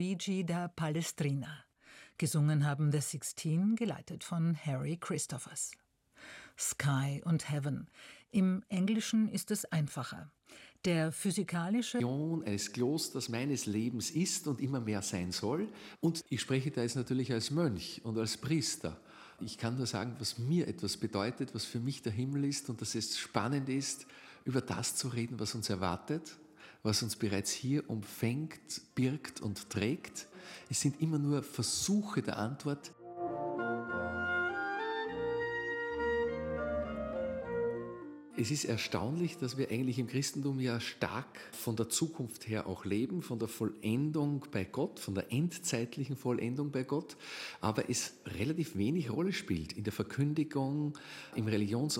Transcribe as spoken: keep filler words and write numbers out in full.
Luigi da Palestrina. Gesungen haben The Sixteen, geleitet von Harry Christophers. Sky und Heaven. Im Englischen ist es einfacher. Der physikalische eines Klosters meines Lebens ist und immer mehr sein soll. Und ich spreche da jetzt natürlich als Mönch und als Priester. Ich kann nur sagen, was mir etwas bedeutet, was für mich der Himmel ist und dass es spannend ist, über das zu reden, was uns erwartet, was uns bereits hier umfängt, birgt und trägt. Es sind immer nur Versuche der Antwort. Es ist erstaunlich, dass wir eigentlich im Christentum ja stark von der Zukunft her auch leben, von der Vollendung bei Gott, von der endzeitlichen Vollendung bei Gott, aber es relativ wenig Rolle spielt in der Verkündigung, im Religions-